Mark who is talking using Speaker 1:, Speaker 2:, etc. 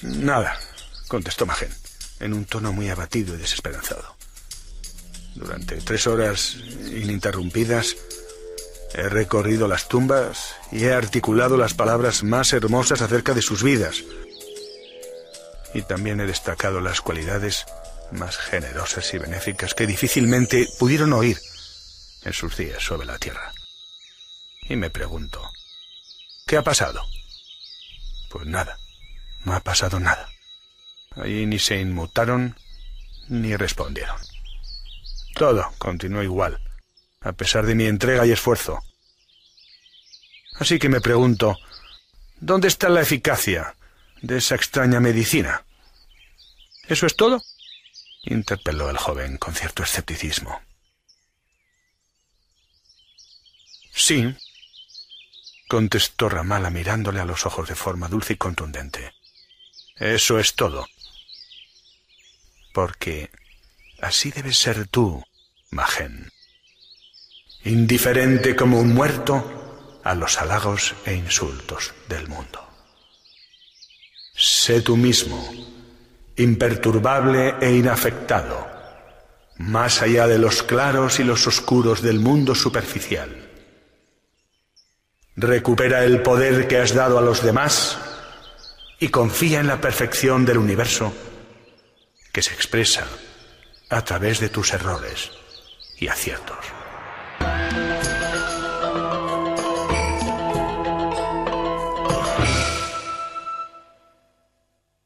Speaker 1: Nada, contestó Magen, en un tono muy abatido y desesperanzado. Durante 3 horas ininterrumpidas he recorrido las tumbas y he articulado las palabras más hermosas acerca de sus vidas. Y también he destacado las cualidades más generosas y benéficas que difícilmente pudieron oír en sus días sobre la tierra. Y me pregunto, ¿qué ha pasado? Pues nada, no ha pasado nada. Allí ni se inmutaron ni respondieron. Todo continuó igual, a pesar de mi entrega y esfuerzo. Así que me pregunto, ¿dónde está la eficacia de esa extraña medicina? ¿Eso es todo?, interpeló el joven con cierto escepticismo. Sí, contestó Ramala mirándole a los ojos de forma dulce y contundente. Eso es todo. Porque así debes ser tú, Magen. Indiferente como un muerto a los halagos e insultos del mundo. Sé tú mismo, imperturbable e inafectado, más allá de los claros y los oscuros del mundo superficial. Recupera el poder que has dado a los demás y confía en la perfección del universo que se expresa a través de tus errores y aciertos.